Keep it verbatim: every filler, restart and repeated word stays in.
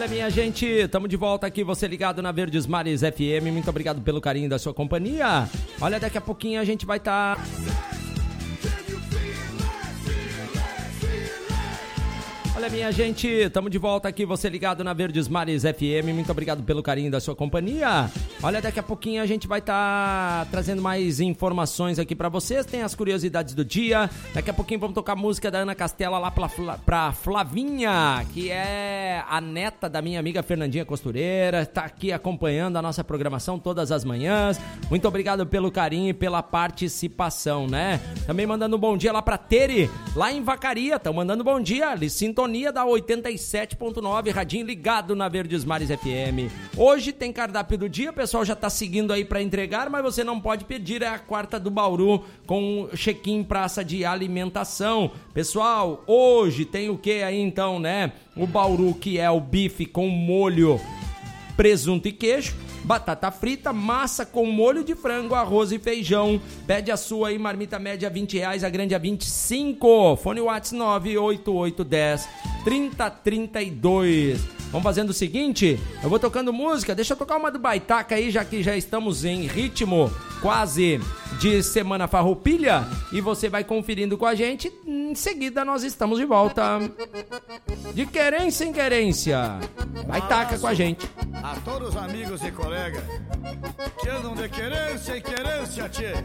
Olha, minha gente, estamos de volta aqui, você ligado na Verdes Mares F M, muito obrigado pelo carinho da sua companhia. Olha, daqui a pouquinho a gente vai estar... Tá... Olha, minha gente, estamos de volta aqui, você ligado na Verdes Mares F M, muito obrigado pelo carinho da sua companhia. Olha, daqui a pouquinho a gente vai estar tá trazendo mais informações aqui pra vocês, tem as curiosidades do dia. Daqui a pouquinho vamos tocar a música da Ana Castela lá pra, pra Flavinha, que é a neta da minha amiga Fernandinha Costureira, tá aqui acompanhando a nossa programação todas as manhãs. Muito obrigado pelo carinho e pela participação, né? Também mandando um bom dia lá pra Tere, lá em Vacaria, estão mandando bom dia, ali sintonia da oitenta e sete ponto nove, radinho ligado na Verdes Mares F M. Hoje tem cardápio do dia, o pessoal já tá seguindo aí pra entregar, mas você não pode pedir, é a quarta do Bauru com check-in praça de alimentação. Pessoal, hoje tem o que aí então, né? O Bauru, que é o bife com molho, presunto e queijo, batata frita, massa com molho de frango, arroz e feijão. Pede a sua aí, marmita média vinte reais, a grande a vinte e cinco. Fone WhatsApp nove oito oito um zero trinta trinta e dois. Vamos fazendo o seguinte, eu vou tocando música, deixa eu tocar uma do Baitaca aí, já que já estamos em ritmo quase de Semana Farroupilha, e você vai conferindo com a gente. Em seguida nós estamos de volta. De querência em querência, Baitaca com a gente. A todos os amigos e colegas que andam de querência em querência, tchê.